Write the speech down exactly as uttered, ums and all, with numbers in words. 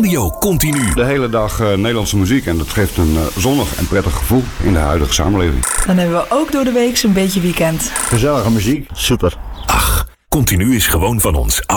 Radio Continu. De hele dag uh, Nederlandse muziek en dat geeft een uh, zonnig en prettig gevoel in de huidige samenleving. Dan hebben we ook door de week zo'n beetje weekend. Gezellige muziek, super. Ach, Continu is gewoon van ons